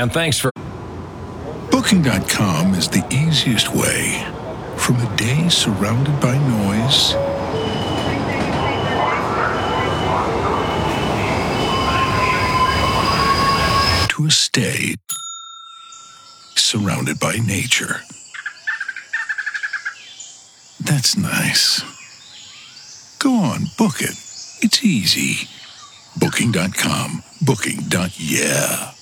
and thanks for... Booking.com is the easiest way from a day surrounded by noise to a stay surrounded by nature. That's nice. Go on, book it. It's easy. Booking.com. Booking.yeah.